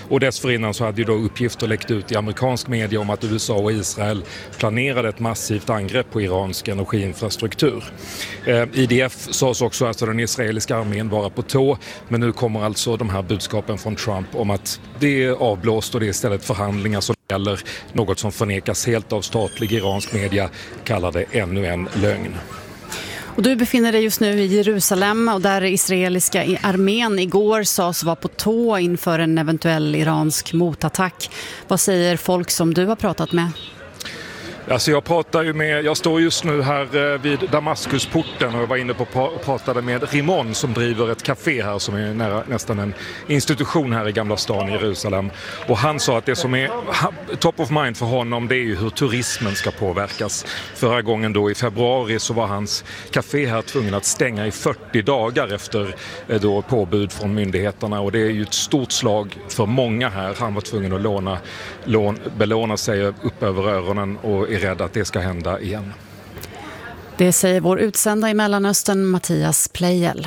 Och dessförinnan så hade ju då uppgifter läckt ut i amerikansk media om att USA och Israel planerade ett massivt angrepp på iransk energiinfrastruktur. IDF sades också att den israeliska armén vara på tå, men nu kommer alltså de här budskapen från Trump om att det är avblåst och det är istället förhandlingar som gäller, något som förnekas helt av statlig iransk media, kallar det ännu en lögn. Och du befinner dig just nu i Jerusalem och där israeliska armén igår sades vara på tå inför en eventuell iransk motattack. Vad säger folk som du har pratat med? Alltså jag står just nu här vid Damaskusporten och jag var inne på och pratade med Rimon som driver ett café här som är nästan en institution här i Gamla stan i Jerusalem. Och han sa att det som är top of mind för honom, det är ju hur turismen ska påverkas. Förra gången då i februari så var hans café här tvungen att stänga i 40 dagar efter då påbud från myndigheterna, och det är ju ett stort slag för många här. Han var tvungen att belåna sig upp över öronen och är rädd att det ska hända igen. Det säger vår utsända i Mellanöstern Mattias Plejel.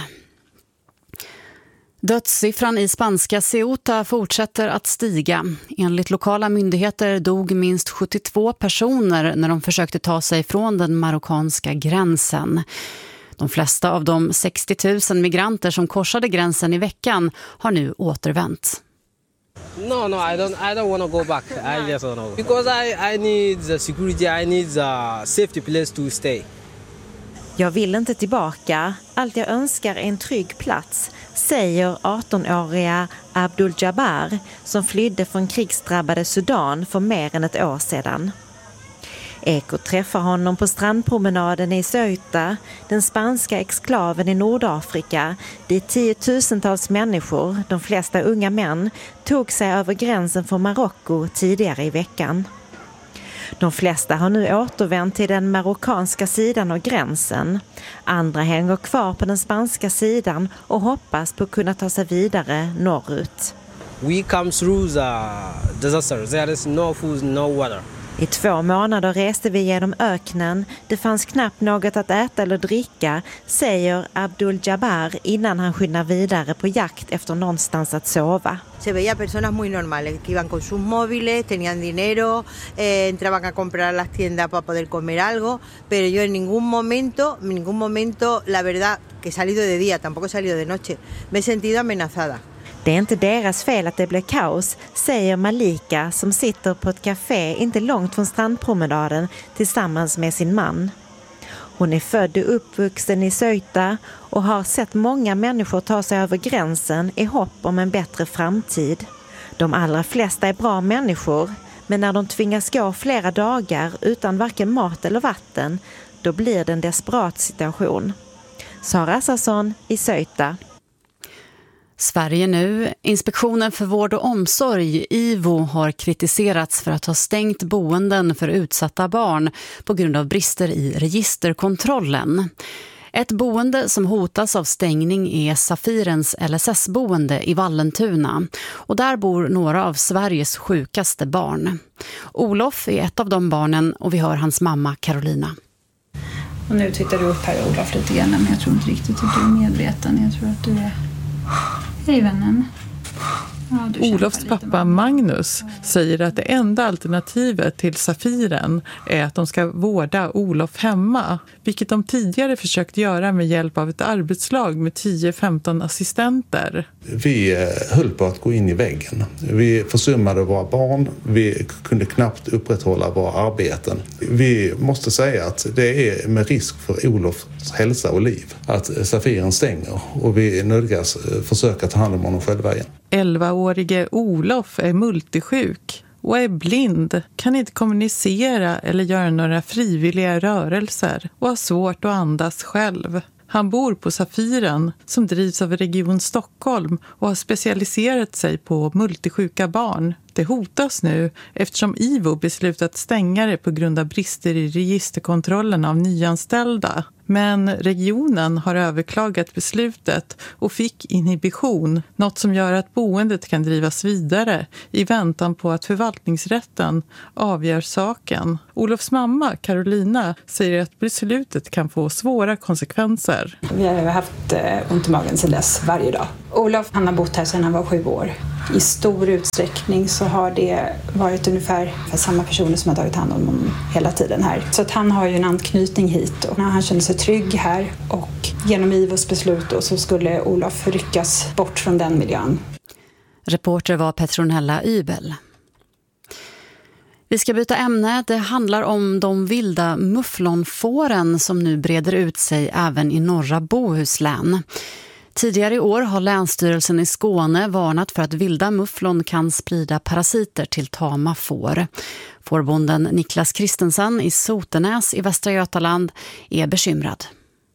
Dödssiffran i spanska Ceuta fortsätter att stiga. Enligt lokala myndigheter dog minst 72 personer när de försökte ta sig från den marockanska gränsen. De flesta av de 60 000 migranter som korsade gränsen i veckan har nu återvänt. No, I don't want to go back. I just don't know. Because I need the security, I need the safety place to stay. Jag vill inte tillbaka. Allt jag önskar är en trygg plats, säger 18-åriga Abdul Jabbar som flydde från krigsdrabbade Sudan för mer än ett år sedan. Eko träffar honom på strandpromenaden i Ceuta, den spanska exklaven i Nordafrika, dit 10 000-tals människor, de flesta unga män, tog sig över gränsen från Marocko tidigare i veckan. De flesta har nu återvänt till den marockanska sidan av gränsen. Andra hänger kvar på den spanska sidan och hoppas på att kunna ta sig vidare norrut. We come through the disaster. There is no food, no water. I 2 månader reste vi genom öknen. Det fanns knappt något att äta eller dricka, säger Abdul Jabbar innan han skyndar vidare på jakt efter någonstans att sova. Se veía personas muy normales que iban con sus móviles, tenían dinero, entraban a comprar a las tiendas para poder comer algo, pero yo en ningún momento, la verdad, que he salido de día, tampoco he salido de noche, me he sentido amenazada. Det är inte deras fel att det blev kaos, säger Malika som sitter på ett café inte långt från strandpromenaden tillsammans med sin man. Hon är född och uppvuxen i Ceuta och har sett många människor ta sig över gränsen i hopp om en bättre framtid. De allra flesta är bra människor, men när de tvingas gå flera dagar utan varken mat eller vatten, då blir det en desperat situation. Sara Sasson i Ceuta. Sverige nu. Inspektionen för vård och omsorg, IVO, har kritiserats för att ha stängt boenden för utsatta barn på grund av brister i registerkontrollen. Ett boende som hotas av stängning är Safirens LSS-boende i Vallentuna. Och där bor några av Sveriges sjukaste barn. Olof är ett av de barnen och vi hör hans mamma Carolina. Och nu tittar du upp här, Olof, lite grann, men jag tror inte riktigt att du är medveten. Jag tror att du är... Hej vännen. Ja, Olofs pappa Magnus säger att det enda alternativet till Safiren är att de ska vårda Olof hemma, vilket de tidigare försökt göra med hjälp av ett arbetslag med 10-15 assistenter. Vi höll på att gå in i väggen. Vi försummade våra barn. Vi kunde knappt upprätthålla våra arbeten. Vi måste säga att det är med risk för Olofs hälsa och liv att Safiren stänger, och vi nödgas försöka ta hand om honom själva igen. 11-årige Olof är multisjuk och är blind, kan inte kommunicera eller göra några frivilliga rörelser och har svårt att andas själv. Han bor på Safiren som drivs av Region Stockholm och har specialiserat sig på multisjuka barn. Det hotas nu eftersom IVO beslutat stänga det på grund av brister i registerkontrollen av nyanställda. Men regionen har överklagat beslutet och fick inhibition, något som gör att boendet kan drivas vidare i väntan på att förvaltningsrätten avgör saken. Olofs mamma Carolina säger att beslutet kan få svåra konsekvenser. Vi har haft ont i magen sedan dess varje dag. Olof, han har bott här sedan han var 7 år. I stor utsträckning så har det varit ungefär samma personer som har tagit hand om honom hela tiden här. Så att han har ju en anknytning hit och han känner sig trygg här. Och genom IVOs beslut då så skulle Olof ryckas bort från den miljön. Reporter var Petronella Ybel. Vi ska byta ämne. Det handlar om de vilda mufflonfåren som nu breder ut sig även i norra Bohuslän. Tidigare i år har Länsstyrelsen i Skåne varnat för att vilda mufflon kan sprida parasiter till tama får. Fårbonden Niklas Kristensen i Sotenäs i Västra Götaland är bekymrad.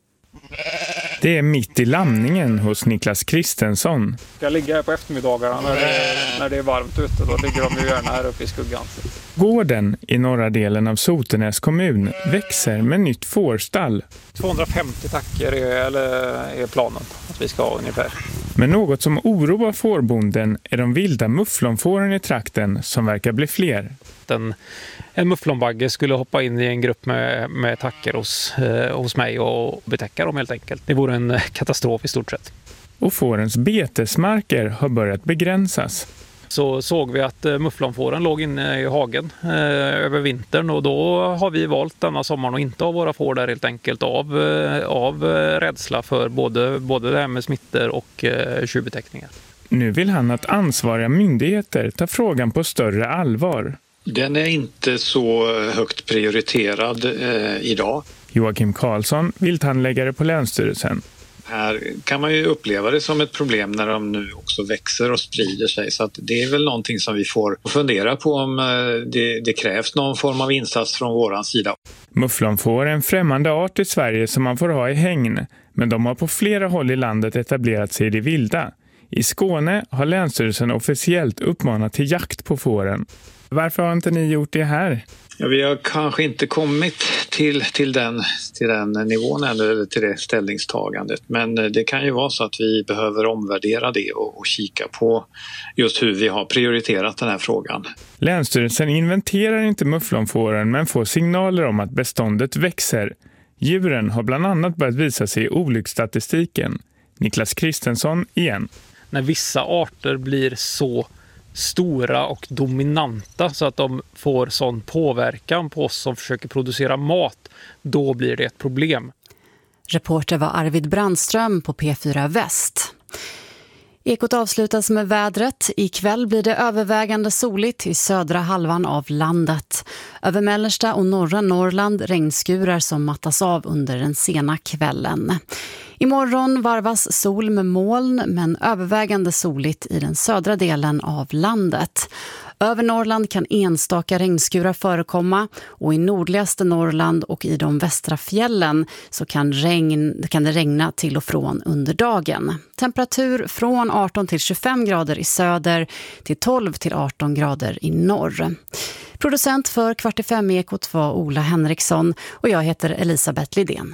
Det är mitt i lamningen hos Niklas Kristensson. Jag ligger här på eftermiddagarna när det är varmt ute. Då ligger de ju gärna här uppe i skuggan. Gården i norra delen av Sotenäs kommun växer med nytt fårstall. 250 tacker är planen att vi ska ha ungefär. Men något som oroar fårbonden är de vilda mufflonfåren i trakten som verkar bli fler. En mufflonbagge skulle hoppa in i en grupp med tacker hos mig och betäcka dem helt enkelt. Det vore en katastrof i stort sett. Och fårens betesmarker har börjat begränsas. Så såg vi att mufflonfåren låg inne i hagen över vintern och då har vi valt denna sommaren att inte ha våra får där helt enkelt av rädsla för både det här med smittor och tjuvbetäckningar. Nu vill han att ansvariga myndigheter tar frågan på större allvar. Den är inte så högt prioriterad idag. Joakim Karlsson, vilthandläggare på Länsstyrelsen. Här kan man ju uppleva det som ett problem när de nu också växer och sprider sig. Så att det är väl någonting som vi får fundera på om det krävs någon form av insats från våran sida. Mufflonfår är en främmande art i Sverige som man får ha i hägn. Men de har på flera håll i landet etablerat sig i det vilda. I Skåne har Länsstyrelsen officiellt uppmanat till jakt på fåren. Varför har inte ni gjort det här? Ja, vi har kanske inte kommit till den nivån eller till det ställningstagandet. Men det kan ju vara så att vi behöver omvärdera det och kika på just hur vi har prioriterat den här frågan. Länsstyrelsen inventerar inte mufflonfåren men får signaler om att beståndet växer. Djuren har bland annat börjat visa sig i olycksstatistiken. Niklas Kristensson igen. När vissa arter blir så stora och dominanta så att de får sån påverkan på oss som försöker producera mat, då blir det ett problem. Reporter var Arvid Brandström på P4 Väst. Ekot avslutas med vädret. Ikväll blir det övervägande soligt i södra halvan av landet. Över mellersta och norra Norrland regnskurar som mattas av under den sena kvällen. Imorgon varvas sol med moln men övervägande soligt i den södra delen av landet. Över Norrland kan enstaka regnskurar förekomma och i nordligaste Norrland och i de västra fjällen så kan det regna till och från under dagen. Temperatur från 18 till 25 grader i söder till 12 till 18 grader i norr. Producent för Kvart i 5 Ekot var Ola Henriksson och jag heter Elisabeth Lidén.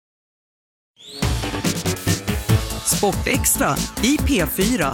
Sportextra i P4.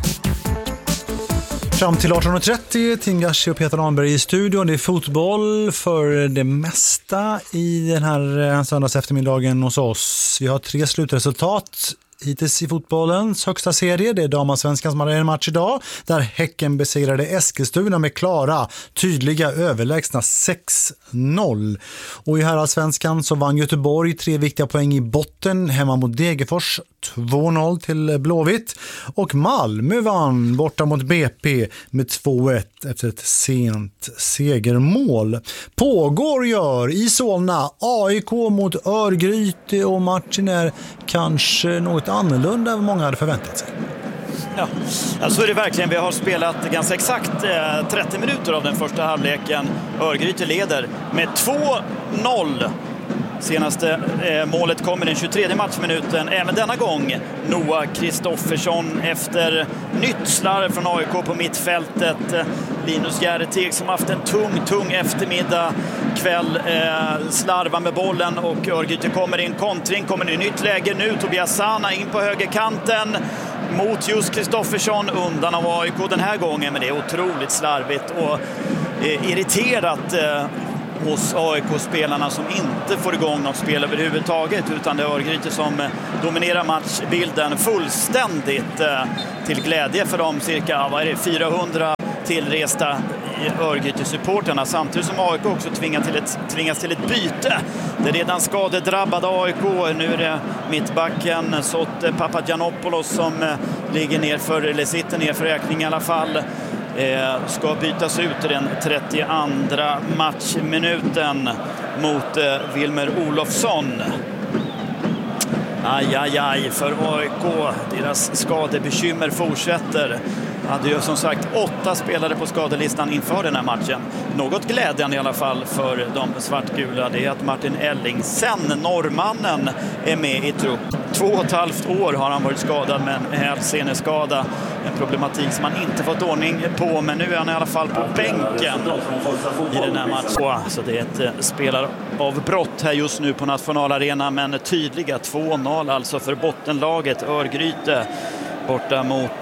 Fram till 18.30, Tingashi och Peter Lahnberg i studion. Det är fotboll för det mesta i den här söndags eftermiddagen hos oss. Vi har 3 slutresultat hittills i fotbollens högsta serie. Det är Damallsvenskan som hade en match idag där Häcken besegrade Eskilstuna med klara, tydliga, överlägsna 6-0. Och i herrallsvenskan så vann Göteborg 3 viktiga poäng i botten hemma mot Degerfors, 2-0 till Blåvitt. Och Malmö vann borta mot BP med 2-1 efter ett sent segermål. Pågår i Solna AIK mot Örgryte och matchen är kanske något annorlunda än många hade förväntat sig. Ja, så är det verkligen. Vi har spelat ganska exakt 30 minuter av den första halvleken. Örgryte leder med 2-0. Senaste målet kommer den 23:e matchminuten. Även denna gång Noah Kristoffersson efter nytt slarv från AIK på mittfältet. Linus Järreteg som haft en tung eftermiddag kväll slarvar med bollen och Örgryte kommer in kontring, kommer i nytt läge nu. Tobias Sana in på högerkanten mot just Kristoffersson, undan av AIK den här gången, men det är otroligt slarvigt och irriterat hos AIK-spelarna som inte får igång något spel överhuvudtaget, utan det är Örgryte som dominerar matchbilden fullständigt till glädje för de cirka 400 tillresta Örgryte-supporterna, samtidigt som AIK också tvingas till ett byte. Det är redan skadedrabbade AIK. Nu är det mittbacken Sotte Papagiannopoulos som sitter ner för räkning i alla fall. Ska bytas ut i den 32 matchminuten mot Wilmer Olofsson. Aj för AIK. Deras skadebekymmer fortsätter. Hade ju som sagt 8 spelare på skadelistan inför den här matchen. Något glädjande i alla fall för de svartgula, det är att Martin Ellingsen, norrmannen, är med i trupp. 2,5 år har han varit skadad med en hälseneskada. En problematik som han inte fått ordning på, men nu är han i alla fall på bänken i den här matchen. Så det är ett spelaravbrott här just nu på nationalarena, men tydliga 2-0 alltså för bottenlaget Örgryte borta mot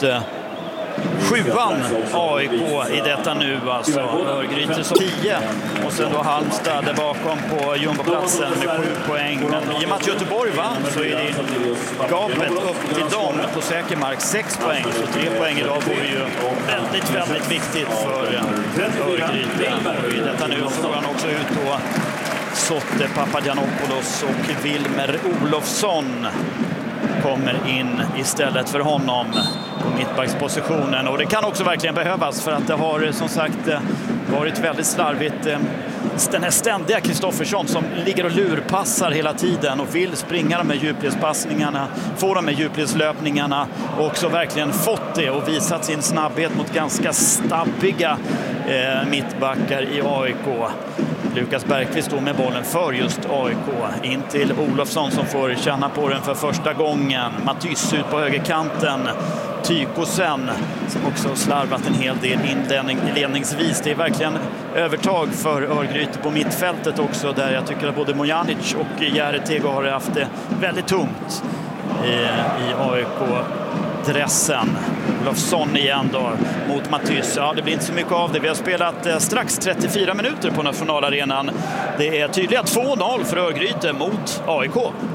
7an AIK i detta nu, alltså Örgryte som 10 och sen då Halmstad där bakom på jumboplatsen med 7 poäng. Men i och med att Göteborg vann så är det gapet upp till dem på säker mark 6 poäng, så 3 poäng idag vore ju väldigt viktigt för Örgryte. Och i detta nu får han också ut då Sotte Papagiannopoulos och Wilmer Olofsson kommer in istället för honom på mittbackspositionen, och det kan också verkligen behövas för att det har som sagt varit väldigt slarvigt. Den här ständiga Kristoffersson som ligger och lurpassar hela tiden och vill springa de här djupledspassningarna, få de här djupledslöpningarna, och också verkligen fått det och visat sin snabbhet mot ganska stabbiga mittbackar i AIK. Lukas Bergqvist står med bollen för just AIK. In till Olofsson som får känna på den för första gången. Matys ut på högerkanten. Tykosen som också slarvat en hel del inledningsvis. Det är verkligen övertag för Örgryte på mittfältet också, där jag tycker att både Mojanic och Järretego har haft det väldigt tungt i AIK-dressen. Olofsson igen då mot Matys. Ja, det blir inte så mycket av det. Vi har spelat strax 34 minuter på nationalarenan. Det är tydliga 2-0 för Örgryte mot AIK.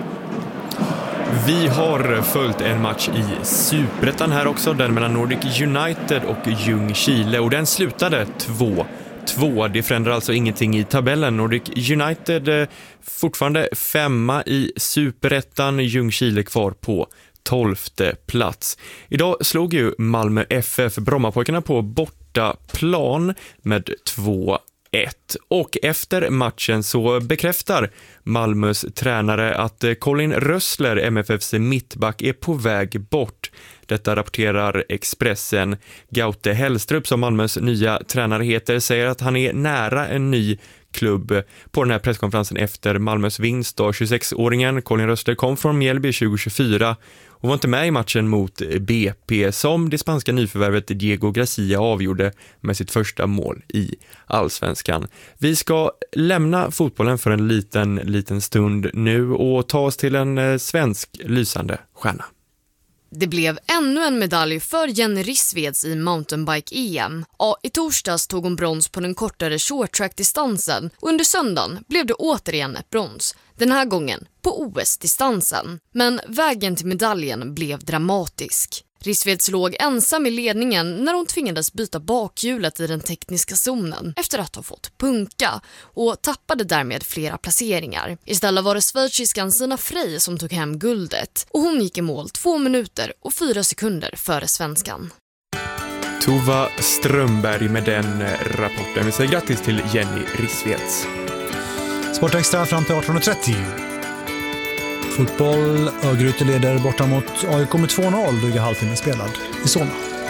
Vi har följt en match i Superettan här också, den mellan Nordic United och Ljungskile, och den slutade 2-2. Det förändrar alltså ingenting i tabellen. Nordic United fortfarande 5 i Superettan, Ljungskile kvar på 12:e plats. Idag slog ju Malmö FF Brommapojkarna på bortaplan med 2-1. Och efter matchen så bekräftar Malmös tränare att Colin Rössler, MFFs mittback, är på väg bort. Detta rapporterar Expressen. Gaute Hellstrup, som Malmös nya tränare heter, säger att han är nära en ny klubb. På den här presskonferensen efter Malmös vinst då 26-åringen Colin Rössler kom från Mjällby 2024 och var inte med i matchen mot BP som det spanska nyförvärvet Diego Gracia avgjorde med sitt första mål i Allsvenskan. Vi ska lämna fotbollen för en liten stund nu och ta oss till en svensk lysande stjärna. Det blev ännu en medalj för Jenny Rissveds i mountainbike-EM. I torsdags tog hon brons på den kortare shorttrack-distansen och under söndagen blev det återigen ett brons. Den här gången på OS-distansen. Men vägen till medaljen blev dramatisk. Rissveds låg ensam i ledningen när hon tvingades byta bakhjulet i den tekniska zonen efter att ha fått punka och tappade därmed flera placeringar. Istället var det schweiziskan Sina Frey som tog hem guldet och hon gick i mål 2 minuter och 4 sekunder före svenskan. Tova Strömberg med den rapporten. Vi säger grattis till Jenny Rissveds. Sportextra fram till 18:30. Fotboll, Örgryte leder borta mot AIK med 2-0, dryga halvtimme spelad i Solna.